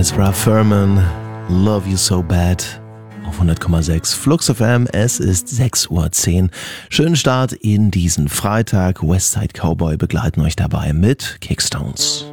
Ezra Furman, Love You So Bad auf 100,6 Flux FM. Es ist 6:10 Uhr. Schönen Start in diesen Freitag. Westside Cowboy begleiten euch dabei mit Kickstones.